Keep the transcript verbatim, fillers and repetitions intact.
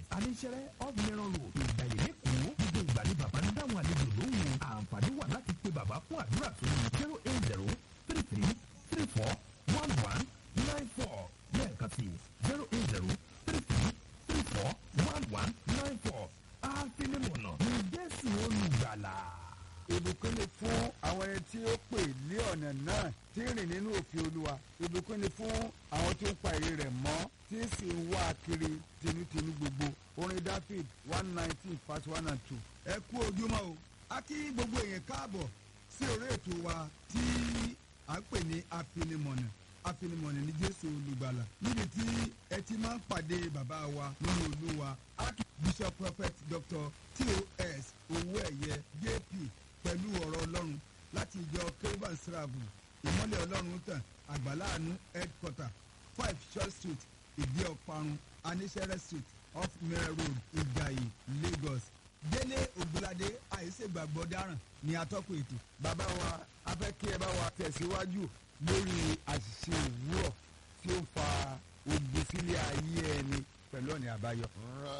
office aníṣẹ́rẹ́ off mẹ́rán road ìgbàyè lẹ́kọ̀ọ́ gbogbo ìgbà ní bàbá ń dáhùn àlejò lóhùn àǹfààní wà láti pe bàbá fún àdúrà tó ní zero eight zero three three three four one one nine four lẹ́ẹ̀kan sí zero eight zero three three three four one one nine four àfinimọ̀nà ní Jésù olùgbàlà. ìbùkún ni fún àwọn ẹni tí ó pè ní ọ̀nà náà tí ń rìn nínú òfin Olúwa. ìbùkún ni fún àwọn tó ń pa èrè rẹ̀ mọ́ tí ń sì ń wá kiri tinútinú gbogbo. orin David one nineteen verse one and two. ẹ kú ojúmọ́ o a kí gbogbo èèyàn káàbọ̀ sí orí ètò wa tí à ń pè ní afinimọ̀nà afinimọ̀nà ní Jésù olùgbàlà níbi tí ẹ ti máa ń pàdé bàbá wa nínú Olúwa Archbishop Prophet Doctor T O S Owóẹ̀yẹ J P pẹ̀lú ọ̀rọ̀ Ọlọ́run láti ìjọ Kérúbù Sírààbù ìmọ́lẹ̀ Ọlọ́run tàn àgbàláàánú headquarter five Church Street ìdí ọ̀parun aníṣẹ́rẹ́ street off Mẹ́rẹ̀ road Ìjàyè Lagos. Délé Ògbóládé àìsègbàgbọ́ dáràn ní atọ́kùn ètò. bàbá wa a fẹ́ kí ẹ bá wa tẹ̀síwájú lórí àṣìṣe òwúrọ̀ tí ó fa ogun sílé ayé ẹni pẹ̀lú ọ̀nà àbáyọ.